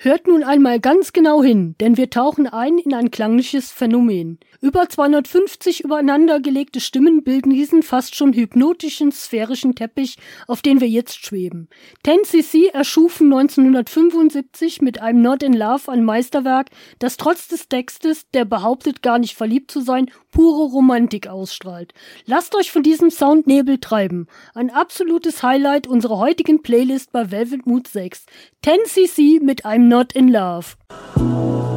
Hört nun einmal ganz genau hin, denn wir tauchen ein in ein klangliches Phänomen. Über 250 übereinandergelegte Stimmen bilden diesen fast schon hypnotischen, sphärischen Teppich, auf den wir jetzt schweben. 10cc erschufen 1975 mit I'm Not in Love ein Meisterwerk, das trotz des Textes, der behauptet gar nicht verliebt zu sein, pure Romantik ausstrahlt. Lasst euch von diesem Soundnebel treiben. Ein absolutes Highlight unserer heutigen Playlist bei Velvet Mood 6. 10cc mit I'm Not in Love.